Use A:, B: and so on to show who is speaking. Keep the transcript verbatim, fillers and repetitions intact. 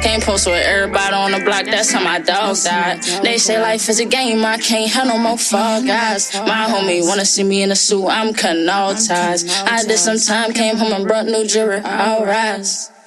A: Can't post with everybody on the block, that's how my dog died. They say life is a game, I can't have no more fall guys. My homie wanna see me in a suit, I'm cutting all ties. I did some time, came home and brought new jewelry, all rise.